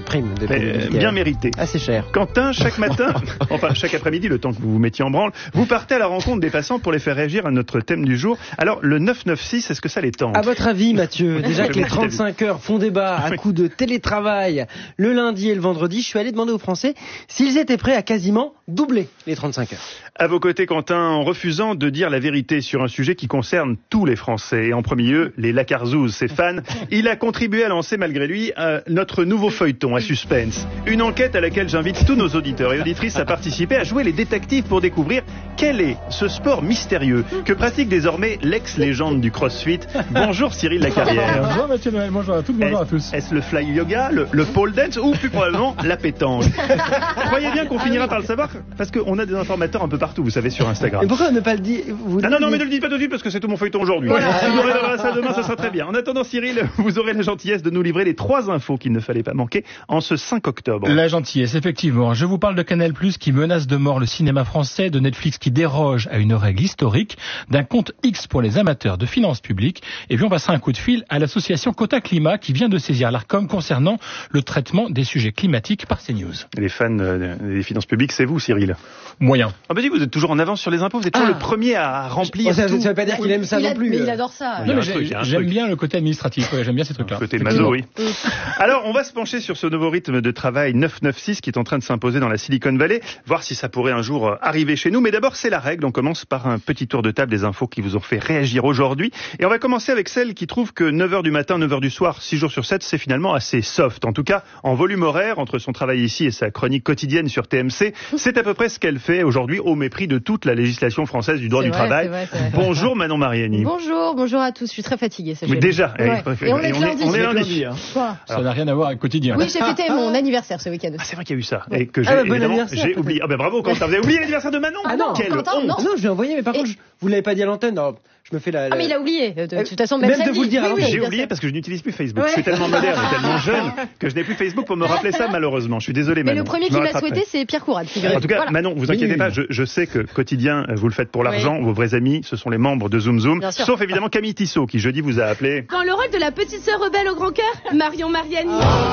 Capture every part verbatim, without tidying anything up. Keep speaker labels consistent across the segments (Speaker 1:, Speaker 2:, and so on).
Speaker 1: prime de
Speaker 2: euh, bien méritée.
Speaker 1: Assez cher.
Speaker 2: Quentin, chaque matin, enfin chaque après-midi, le temps que vous vous mettiez en branle, vous partez à la rencontre des passants pour les faire réagir à notre thème du jour. Alors, le neuf neuf six, est-ce que ça les tente?
Speaker 1: À votre avis, Mathieu, déjà que les trente-cinq heures font débat à coup de télétravail le lundi et le vendredi, je suis allé demander aux Français s'ils étaient prêts à quasiment doubler les trente-cinq heures.
Speaker 2: À vos côtés, Quentin, en refusant de dire la vérité sur un sujet qui concerne tous les Français, et en premier lieu, les Lacarzouz, ses fans, il a contribué à lancer, malgré lui, euh, notre nouveau feuilleton à suspense. Une enquête à laquelle j'invite tous nos auditeurs et auditrices à participer, à jouer les détectives pour découvrir quel est ce sport mystérieux que pratique désormais l'ex-légende du CrossFit. Bonjour Cyril Lacarrière.
Speaker 3: Bonjour Mathieu Noël, bonjour à toutes, bonjour à tous.
Speaker 2: Est-ce le fly yoga, le, le pole dance ou plus probablement la pétanque? Croyez bien qu'on finira par le savoir parce qu'on a des informateurs un peu partout, vous savez, sur Instagram.
Speaker 1: Et pourquoi ne pas le dire vous
Speaker 2: Ah non, non, mais ne le dites pas tout de suite parce que c'est tout mon feuilleton aujourd'hui.
Speaker 1: Voilà.
Speaker 2: Si vous aurez ça demain, ça sera très bien. En attendant, Cyril, vous aurez la gentillesse de nous livrer les trois infos qu'il ne fallait pas manquer en ce cinq octobre.
Speaker 3: La gentillesse, effectivement. Je vous parle de Canal+, qui menace de mort le cinéma français, de Netflix qui déroge à une règle historique, d'un compte X pour les amateurs de finances publiques, et puis on passera un coup de fil à l'association Quota Climat qui vient de saisir l'Arcom concernant le traitement des sujets climatiques par CNews.
Speaker 2: Les fans des finances publiques, c'est vous, Cyril?
Speaker 3: Moyen.
Speaker 2: Ah bah dis, vous êtes toujours en avance sur les impôts, vous êtes toujours
Speaker 1: Ah.
Speaker 2: le premier à remplir
Speaker 1: Ça
Speaker 2: tout.
Speaker 1: ne veut pas dire qu'il aime ça
Speaker 4: il
Speaker 1: non
Speaker 4: a-
Speaker 1: plus.
Speaker 4: Mais il adore ça.
Speaker 2: Il y a
Speaker 3: Non,
Speaker 2: un
Speaker 3: mais
Speaker 2: truc, il y
Speaker 3: j'ai-
Speaker 2: a un
Speaker 3: j'aime
Speaker 2: truc.
Speaker 3: bien le côté administratif, ouais, j'aime bien ces trucs-là.
Speaker 2: Côté maso, oui. Alors, on va se pencher sur ce nouveau rythme de travail neuf neuf six qui est en train de s'imposer dans la Silicon Valley, voir si ça pourrait un jour arriver chez nous. Mais d'abord, c'est la règle. On commence par un petit tour de table des infos qui vous ont fait réagir aujourd'hui. Et on va commencer avec celle qui trouve que neuf heures du matin, neuf heures du soir, six jours sur sept, c'est finalement assez soft. En tout cas, en volume horaire, entre son travail ici et sa chronique quotidienne sur T M C, c'est à peu près ce qu'elle fait aujourd'hui au mépris de toute la législation française du droit
Speaker 4: C'est
Speaker 2: du
Speaker 4: vrai,
Speaker 2: travail.
Speaker 4: c'est vrai, c'est vrai.
Speaker 2: Bonjour Manon Mariani.
Speaker 4: Bonjour, bonjour à tous. Je suis très fatiguée. sachez-le.
Speaker 2: Mais déjà,
Speaker 4: Ouais.
Speaker 2: eh,
Speaker 4: Et on est lundi.
Speaker 2: on est
Speaker 4: C'est
Speaker 2: lundi.
Speaker 4: Quoi
Speaker 3: Ça n'a rien à voir avec quotidien.
Speaker 4: Oui, j'ai fêté mon anniversaire ce week-end.
Speaker 2: Ah, c'est vrai qu'il y a eu ça. Et que j'ai,
Speaker 1: Ah, bah, bon
Speaker 2: évidemment,
Speaker 1: anniversaire,
Speaker 2: j'ai
Speaker 1: peut-être.
Speaker 2: oublié. Ah, ben bravo, Quentin. Vous avez oublié l'anniversaire de Manon?
Speaker 4: Ah non,
Speaker 2: Quelle
Speaker 4: Quentin,
Speaker 2: honte.
Speaker 4: non.
Speaker 1: Non, je l'ai envoyé, mais par
Speaker 4: Et-
Speaker 1: contre, je- vous l'avez pas dit à l'antenne. Non, je me fais la. la-
Speaker 4: Ah mais il a oublié. De, de
Speaker 1: Euh,
Speaker 4: toute façon,
Speaker 1: même
Speaker 4: même
Speaker 1: de
Speaker 4: samedi.
Speaker 1: vous le dire à
Speaker 4: Oui, oui,
Speaker 1: l'antenne.
Speaker 2: J'ai
Speaker 4: bien
Speaker 2: oublié
Speaker 4: sûr.
Speaker 2: parce que je n'utilise plus Facebook.
Speaker 4: Ouais.
Speaker 2: Je suis tellement moderne et tellement jeune que je n'ai plus Facebook pour me rappeler ça, malheureusement. Je suis désolé,
Speaker 4: Mais
Speaker 2: Manon.
Speaker 4: le premier
Speaker 2: Je
Speaker 4: qui
Speaker 2: me
Speaker 4: l'a
Speaker 2: rattraperai.
Speaker 4: souhaité, c'est Pierre Courade.
Speaker 2: En tout cas,
Speaker 4: Voilà.
Speaker 2: Manon, vous inquiétez
Speaker 1: Oui.
Speaker 2: pas, je, je sais que quotidien, vous le faites pour l'argent. Vos vrais amis, ce sont les membres de Zoom Zoom.
Speaker 4: Bien sûr.
Speaker 2: Sauf évidemment Camille Tissot, qui jeudi vous a appelé.
Speaker 5: Dans le rôle de la petite sœur rebelle au grand cœur, Marion Mariani.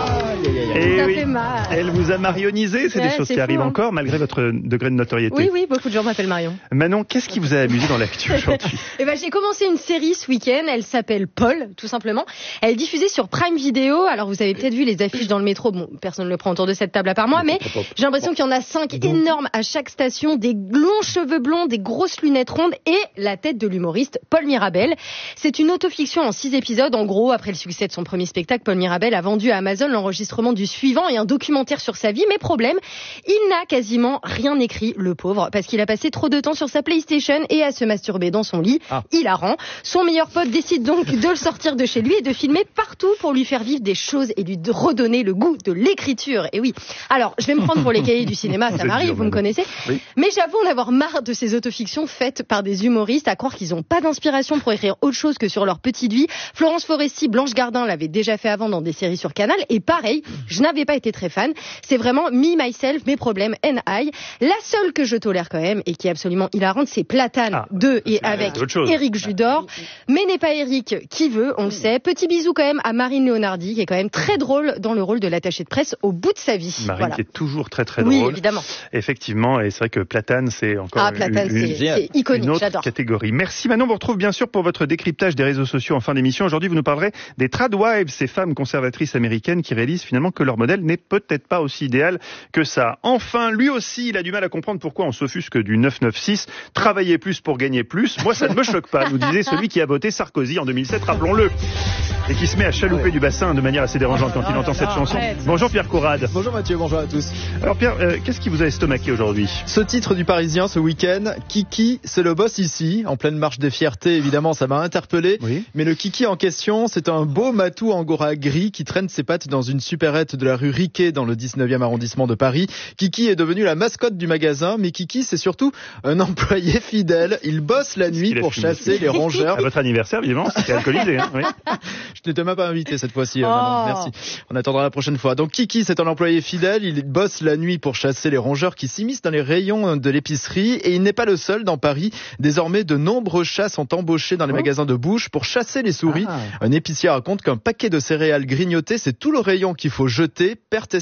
Speaker 2: Et
Speaker 4: Ça
Speaker 2: oui,
Speaker 4: fait mal.
Speaker 2: elle vous a marionnisé. C'est
Speaker 4: Ouais,
Speaker 2: des choses
Speaker 4: c'est
Speaker 2: qui
Speaker 4: fou,
Speaker 2: arrivent
Speaker 4: hein.
Speaker 2: encore, malgré votre degré de notoriété.
Speaker 4: Oui, oui, beaucoup de gens m'appellent Marion.
Speaker 2: Manon, qu'est-ce qui vous a amusé dans l'actu aujourd'hui?
Speaker 4: Eh ben, j'ai commencé une série ce week-end. Elle s'appelle Paul, tout simplement. Elle est diffusée sur Prime Video. Alors, vous avez peut-être vu les affiches dans le métro. Bon, personne ne le prend autour de cette table à part moi, mais j'ai l'impression qu'il y en a cinq énormes à chaque station. Des longs cheveux blonds, des grosses lunettes rondes et la tête de l'humoriste Paul Mirabel. C'est une autofiction en six épisodes. En gros, après le succès de son premier spectacle, Paul Mirabel a vendu à Amazon l'enregistrement du suivant et un documentaire sur sa vie. Mais problème, il n'a quasiment rien écrit, le pauvre, parce qu'il a passé trop de temps sur sa PlayStation et à se masturber dans son lit.
Speaker 1: Ah.
Speaker 4: Hilarant. Son meilleur pote décide donc de le sortir de chez lui et de filmer partout pour lui faire vivre des choses et lui redonner le goût de l'écriture. Et oui. Alors, je vais me prendre pour les cahiers du cinéma, ça
Speaker 2: C'est
Speaker 4: m'arrive,
Speaker 2: dur,
Speaker 4: vous me
Speaker 2: Manon.
Speaker 4: connaissez.
Speaker 2: Oui.
Speaker 4: Mais j'avoue en avoir marre de ces autofictions faites par des humoristes, à croire qu'ils n'ont pas d'inspiration pour écrire autre chose que sur leur petite vie. Florence Foresti, Blanche Gardin l'avaient déjà fait avant dans des séries sur Canal. Et pareil, je n'avais pas été très fan. C'est vraiment me, myself, mes problèmes, and I. La seule que je tolère quand même et qui est absolument hilarante, c'est Platane
Speaker 2: Ah,
Speaker 4: deux et
Speaker 2: c'est-
Speaker 4: avec
Speaker 2: c'est autre chose.
Speaker 4: Éric Judor. Mais n'est pas Éric qui veut, on le sait. Petit bisou quand même à Marine Leonardi, qui est quand même très drôle dans le rôle de l'attachée de presse au bout de sa vie.
Speaker 2: Marine
Speaker 4: Voilà.
Speaker 2: qui est toujours très très
Speaker 4: Oui,
Speaker 2: drôle.
Speaker 4: évidemment.
Speaker 2: Effectivement, et c'est vrai que Platane, c'est encore
Speaker 4: Ah, Platane,
Speaker 2: une,
Speaker 4: c'est c'est iconique,
Speaker 2: une autre
Speaker 4: j'adore.
Speaker 2: catégorie. Merci Manon, on vous retrouve bien sûr pour votre décryptage des réseaux sociaux en fin d'émission. Aujourd'hui, vous nous parlerez des tradwives, ces femmes conservatrices américaines qui réalisent finalement que leur modèle n'est peut-être pas aussi idéal que ça. Enfin, lui aussi, il a du mal à comprendre pourquoi on s'offusque du neuf neuf six. Travailler plus pour gagner plus. Moi, ça ne me choque pas, nous disait celui qui a voté Sarkozy en deux mille sept, rappelons-le. Et qui se met à chalouper du bassin de manière assez dérangeante quand il entend cette chanson. Bonjour Pierre Courade.
Speaker 6: Bonjour Mathieu, bonjour à tous.
Speaker 2: Alors Pierre, euh, qu'est-ce qui vous a estomaqué aujourd'hui?
Speaker 6: Ce titre du Parisien ce week-end, Kiki, c'est le boss ici, en pleine marche des fiertés, évidemment ça m'a interpellé.
Speaker 2: Oui.
Speaker 6: Mais le Kiki en question, c'est un beau matou angora gris qui traîne ses pattes dans une supérette de la rue Riquet dans le dix-neuvième arrondissement de Paris. Kiki est devenu la mascotte du magasin, mais Kiki c'est surtout un employé fidèle. Il bosse la nuit
Speaker 2: qu'il a
Speaker 6: pour
Speaker 2: fumé
Speaker 6: chasser les rongeurs.
Speaker 2: À votre anniversaire, évidemment, c'était alcoolisé. Hein, oui.
Speaker 6: Je n'étais même pas invité cette fois-ci. euh,
Speaker 4: Oh.
Speaker 6: Manon. Merci. On attendra la prochaine fois. Donc Kiki, c'est un employé fidèle. Il bosse la nuit pour chasser les rongeurs qui s'immiscent dans les rayons de l'épicerie. Et il n'est pas le seul dans Paris. Désormais, de nombreux chats sont embauchés dans les
Speaker 1: Oh.
Speaker 6: magasins de bouche pour chasser les souris.
Speaker 1: Ah.
Speaker 6: Un épicier raconte qu'un paquet de céréales grignotées, c'est tout le rayon qu'il faut jeter. Perte